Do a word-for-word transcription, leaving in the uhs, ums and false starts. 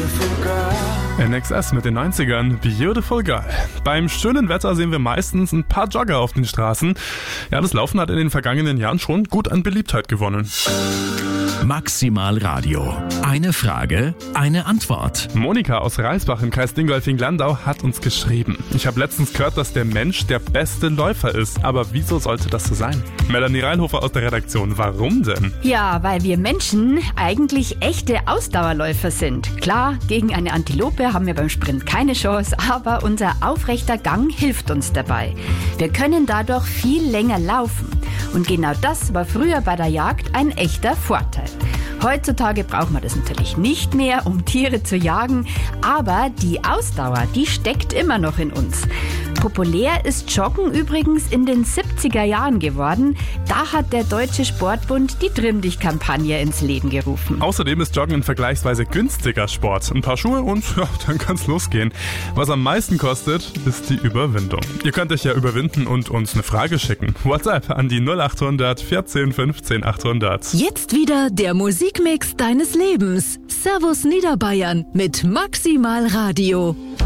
N X S mit den neunzigern, Beautiful Girl. Beim schönen Wetter sehen wir meistens ein paar Jogger auf den Straßen. Ja, das Laufen hat in den vergangenen Jahren schon gut an Beliebtheit gewonnen. Maximal Radio. Eine Frage, eine Antwort. Monika aus Reisbach im Kreis Dingolfing-Landau hat uns geschrieben. Ich habe letztens gehört, dass der Mensch der beste Läufer ist. Aber wieso sollte das so sein? Melanie Reinhofer aus der Redaktion. Warum denn? Ja, weil wir Menschen eigentlich echte Ausdauerläufer sind. Klar, gegen eine Antilope haben wir beim Sprint keine Chance, aber unser aufrechter Gang hilft uns dabei. Wir können dadurch viel länger laufen. Und genau das war früher bei der Jagd ein echter Vorteil. Heutzutage braucht man das natürlich nicht mehr, um Tiere zu jagen, aber die Ausdauer, die steckt immer noch in uns. Populär ist Joggen übrigens in den siebziger Jahren geworden. Da hat der Deutsche Sportbund die Trimm-Dich-Kampagne ins Leben gerufen. Außerdem ist Joggen ein vergleichsweise günstiger Sport. Ein paar Schuhe und ja, dann kann's losgehen. Was am meisten kostet, ist die Überwindung. Ihr könnt euch ja überwinden und uns eine Frage schicken. WhatsApp an die null acht hundert vierzehn fünfzehn achthundert. Jetzt wieder der Musikmix deines Lebens. Servus Niederbayern mit Maximal Radio.